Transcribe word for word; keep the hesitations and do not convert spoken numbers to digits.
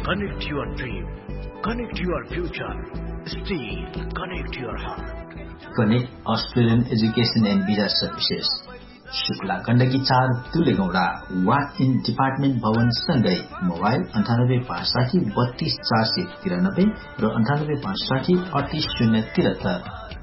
Connect your dream. Connect your future. Steel. Connect your heart. Connect Australian Education and Visa Services. Shukla Gandaki चार तुलेगौडा वा in department भवन सँगै mobile अन्ठानब्बे पाँच साठी बत्तीस चार सय तिरानब्बे र अन्ठानब्बे पाँच साठी अडतिस शून्य तिहत्तर